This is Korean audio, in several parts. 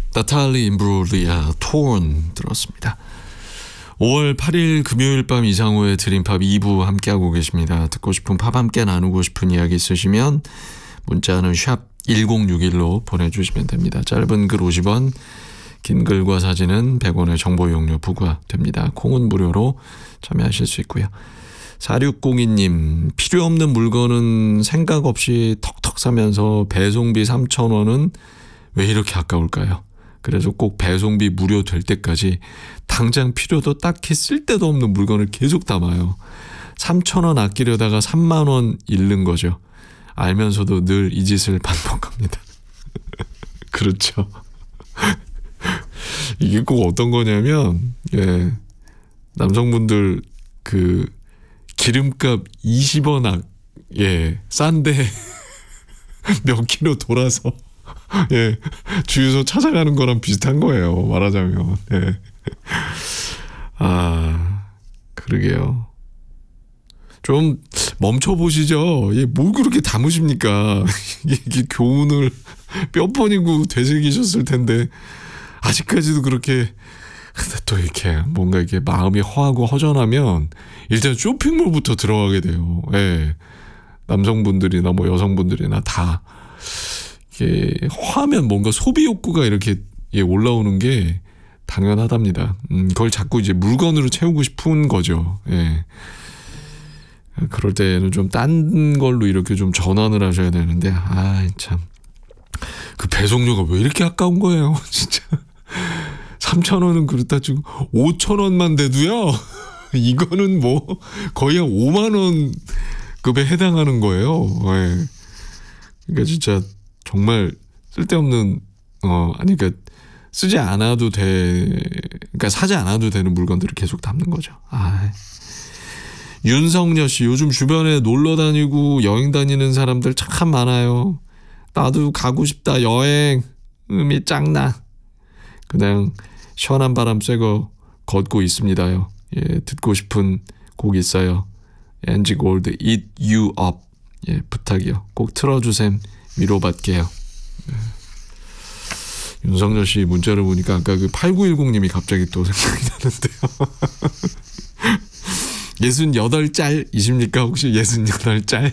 나탈리 임브로리아 Torn 들었습니다. 5월 8일 금요일 밤 이상호의 드림팝 2부 함께하고 계십니다. 듣고 싶은 팝 함께 나누고 싶은 이야기 있으시면 문자는 샵 1061로 보내주시면 됩니다. 짧은 글 50원, 긴 글과 사진은 100원의 정보 이용료 부과됩니다. 콩은 무료로 참여하실 수 있고요. 4602님, 필요 없는 물건은 생각 없이 턱턱 사면서 배송비 3,000원은 왜 이렇게 아까울까요? 그래서 꼭 배송비 무료 될 때까지 당장 필요도 딱히 쓸데도 없는 물건을 계속 담아요. 3,000원 아끼려다가 3만 원 잃는 거죠. 알면서도 늘 이 짓을 반복합니다. 그렇죠. 이게 꼭 어떤 거냐면, 남성분들 그 기름값 20원 싼데 몇 킬로 돌아서 주유소 찾아가는 거랑 비슷한 거예요. 말하자면. 그러게요. 좀 멈춰보시죠. 뭘 그렇게 담으십니까? 이게 교훈을 몇 번이고 되새기셨을 텐데 아직까지도 그렇게. 근데 또 이렇게 뭔가 이렇게 마음이 허하고 허전하면 일단 쇼핑몰부터 들어가게 돼요. 남성분들이나 뭐 여성분들이나 다 이게 허하면 뭔가 소비 욕구가 이렇게 올라오는 게 당연하답니다. 그걸 자꾸 이제 물건으로 채우고 싶은 거죠. 그럴 때는 좀 딴 걸로 이렇게 좀 전환을 하셔야 되는데, 참. 그 배송료가 왜 이렇게 아까운 거예요, 진짜. 3,000원은 그렇다 치고 5,000원만 돼도요. 이거는 뭐 거의 한 5만 원 급에 해당하는 거예요. 그러니까 진짜 정말 쓸데없는 그러니까 쓰지 않아도 그러니까 사지 않아도 되는 물건들을 계속 담는 거죠. 윤성녀 씨, 요즘 주변에 놀러 다니고 여행 다니는 사람들 참 많아요. 나도 가고 싶다. 여행 음이 짱나. 그냥 시원한 바람 쐬고 걷고 있습니다요. 듣고 싶은 곡 있어요. 엔지 골드 Eat You Up. 부탁이요. 꼭 틀어주셈. 위로받게요. 윤성열 씨 문자를 보니까 아까 그 8910님이 갑자기 또 생각이 나는데요. 68짤이십니까? 혹시 68짤?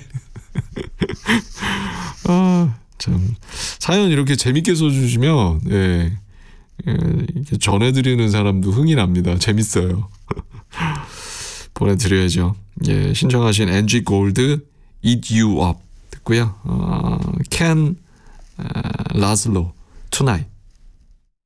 참. 사연 이렇게 재밌게 써주시면, 이렇게 전해드리는 사람도 흥이 납니다. 재밌어요. 보내드려야죠. 신청하신 엔지 골드 Eat You Up 듣고요. 켄 라슬로 Tonight